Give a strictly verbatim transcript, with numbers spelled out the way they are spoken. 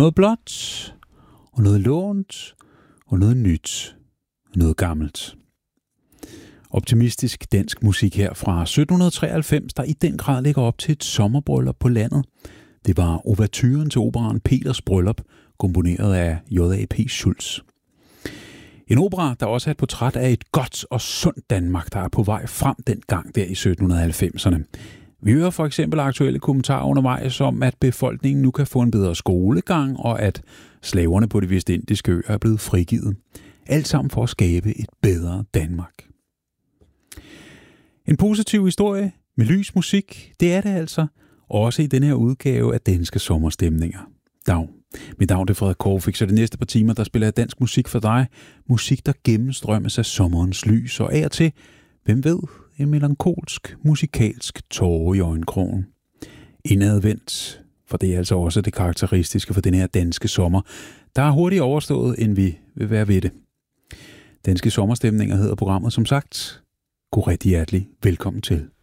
Noget blåt, og noget lånt, og noget nyt, og noget gammelt. Optimistisk dansk musik her fra sytten treoghalvfems, der i den grad ligger op til et sommerbryllup på landet. Det var ouverturen til operaen Peters Bryllup, komponeret af J A P Schulz. En opera, der også er et portræt af et godt og sundt Danmark, der er på vej frem dengang der i sytten halvfemserne. Vi hører for eksempel aktuelle kommentarer undervejs om, at befolkningen nu kan få en bedre skolegang, og at slaverne på de vestindiske øer er blevet frigivet. Alt sammen for at skabe et bedre Danmark. En positiv historie med lys musik, det er det altså, også i denne her udgave af Danske Sommerstemninger. Dag. Mit navn er Frederik Korfik, så de næste par timer, der spiller jeg dansk musik for dig. Musik, der gennemstrømmes af sommerens lys, og af og til, hvem ved, en melankolsk, musikalsk tåre i øjenkrogen. Indadvendt, for det er altså også det karakteristiske for den her danske sommer, der er hurtigt overstået, end vi vil være ved det. Danske Sommerstemninger hedder programmet som sagt. God rigtig hjertelig velkommen til.